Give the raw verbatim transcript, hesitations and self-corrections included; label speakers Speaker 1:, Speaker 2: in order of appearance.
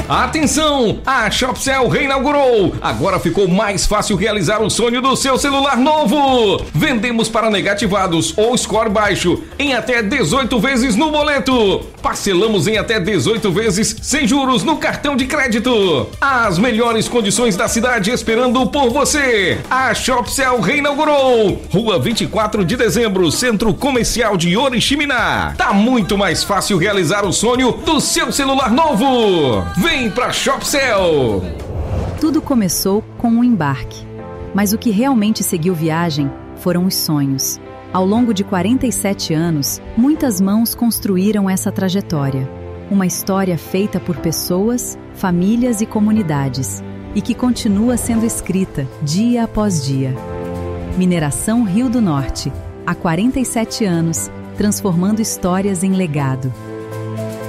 Speaker 1: Atenção! A Shopcell reinaugurou! Agora ficou mais fácil realizar o sonho do seu celular novo! Vendemos para negativados ou score baixo em até dezoito vezes no boleto. Parcelamos em até dezoito vezes sem juros no cartão de crédito. As melhores condições da cidade esperando por você. A Shopcell reinaugurou. Rua vinte e quatro de dezembro, Centro Comercial de Oriximiná. Tá muito mais fácil realizar o sonho do seu celular novo. Vem pra Shopcell.
Speaker 2: Tudo começou com um embarque, mas o que realmente seguiu viagem foram os sonhos. Ao longo de quarenta e sete anos, muitas mãos construíram essa trajetória. Uma história feita por pessoas, famílias e comunidades, e que continua sendo escrita dia após dia. Mineração Rio do Norte, há quarenta e sete anos, transformando histórias em legado.